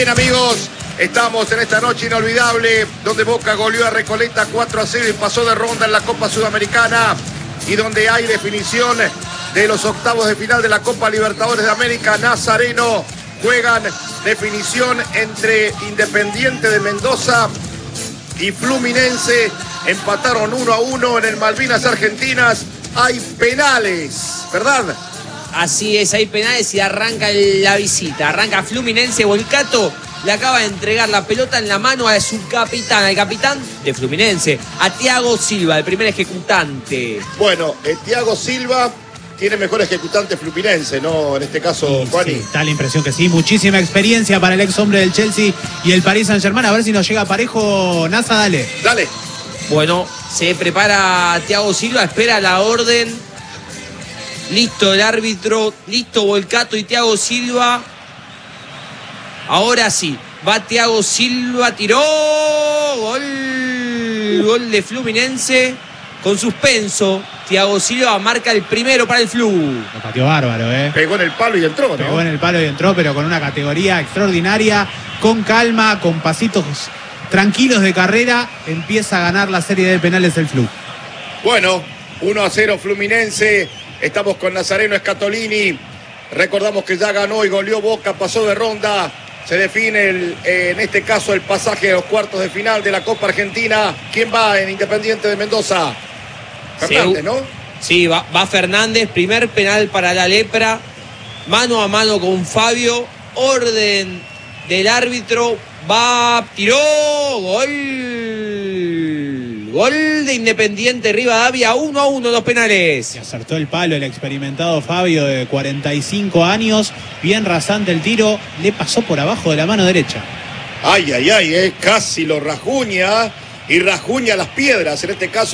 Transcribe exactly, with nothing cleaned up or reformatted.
Bien, amigos, estamos en esta noche inolvidable donde Boca goleó a Recoleta cuatro a cero y pasó de ronda en la Copa Sudamericana, y donde hay definición de los octavos de final de la Copa Libertadores de América. Nazareno juegan definición entre Independiente de Mendoza y Fluminense. Empataron uno a uno en el Malvinas Argentinas. Hay penales, ¿verdad? Así es, hay penales y arranca la visita. Arranca Fluminense. Volcato le acaba de entregar la pelota en la mano a su capitán, al capitán de Fluminense, a Thiago Silva, el primer ejecutante. Bueno, eh, Thiago Silva tiene mejor ejecutante Fluminense, ¿no? En este caso, Sí, Juani. sí, da la impresión que sí. Muchísima experiencia para el ex hombre del Chelsea y el Paris Saint-Germain. A ver si nos llega parejo, Nasa, dale. Dale. Bueno, se prepara Thiago Silva, espera la orden. Listo el árbitro, listo Volcato y Thiago Silva. Ahora sí, va Thiago Silva, tiró, gol, gol de Fluminense, con suspenso. Thiago Silva marca el primero para el Flu. Lo pateó bárbaro, ¿eh? Pegó en el palo y entró, ¿no? Pegó en el palo y entró, pero con una categoría extraordinaria, con calma, con pasitos tranquilos de carrera, empieza a ganar la serie de penales el Flu. Bueno, uno a cero Fluminense. Estamos con Nazareno Scatolini. Recordamos que ya ganó y goleó Boca, pasó de ronda. Se define el, eh, en este caso el pasaje a los cuartos de final de la Copa Argentina. ¿Quién va en Independiente de Mendoza? Fernández, ¿no? Sí, va, va Fernández, primer penal para la Lepra, mano a mano con Fabio, orden del árbitro, va, tiró, gol, gol de Independiente Rivadavia, uno a uno los penales. Se acertó el palo el experimentado Fabio de cuarenta y cinco años, bien rasante el tiro, le pasó por abajo de la mano derecha. Ay, ay, ay, eh, casi lo rajuña y rajuña las piedras en este caso.